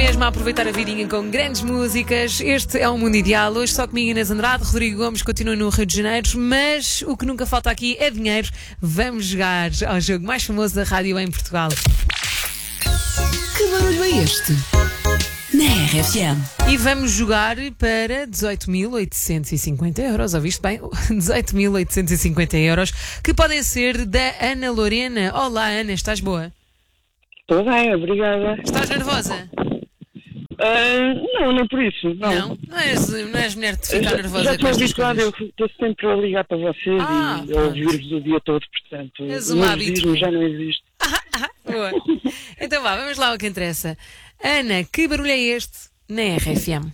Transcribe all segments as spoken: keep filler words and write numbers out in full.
mesmo a aproveitar a vidinha com grandes músicas. Este é o Mundo Ideal. Hoje só comigo, Inês Andrade. Rodrigo Gomes continua no Rio de Janeiro. Mas o que nunca falta aqui é dinheiro. Vamos jogar ao jogo mais famoso da rádio em Portugal. Que barulho é este? Na R F M. E vamos jogar para dezoito mil oitocentos e cinquenta euros. Ouviste bem? dezoito mil oitocentos e cinquenta euros, que podem ser da Ana Lorena. Olá, Ana, estás boa? Estou bem, obrigada. Estás nervosa? Uh, não, não por isso. Não, Não? Não és, não és mulher de ficar já, nervosa já com estou estas habituado, eu coisas? estou sempre a ligar para vocês Ah, e a ouvir-vos o dia todo, portanto, És o uma nervosismo habitué. já não existe. Boa. Então vá, vamos lá ao que interessa. Ana, que barulho é este na R F M?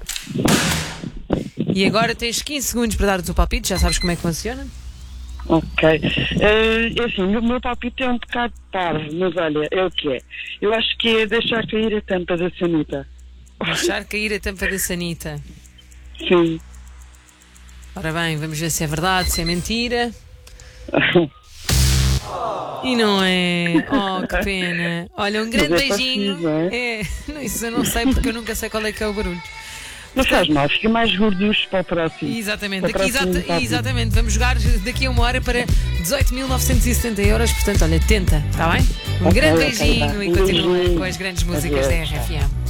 E agora tens quinze segundos para dar o teu palpite, já sabes como é que funciona? Ok. Uh, é assim, o meu palpite é um bocado parvo, mas olha, é o que é. Eu acho que é deixar cair a tampa da sanita. Deixar cair a tampa da sanita. Sim. Ora bem, vamos ver se é verdade, se é mentira. E não é. Oh, que pena. Olha, um grande Mas é beijinho. possível, é? É, não, isso eu não sei porque eu nunca sei qual é que é o barulho. Não faz mal, fica mais gorducho para o próximo. Exatamente, Para o daqui, próximo exata- palpite. exatamente. Vamos jogar daqui a uma hora para dezoito mil novecentos e setenta euros. Portanto, olha, tenta, está bem? Um Ok, grande ok, beijinho tá. e Um continua beijinho. com as grandes músicas Adeus. da R F M.